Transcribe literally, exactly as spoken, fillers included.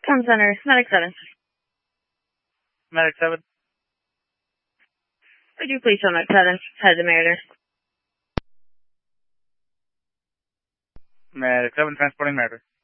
Town Center, Medic seven. Medic seven. Would you please tell Medic seven, head to Meritor? Medic seven, transporting Meritor.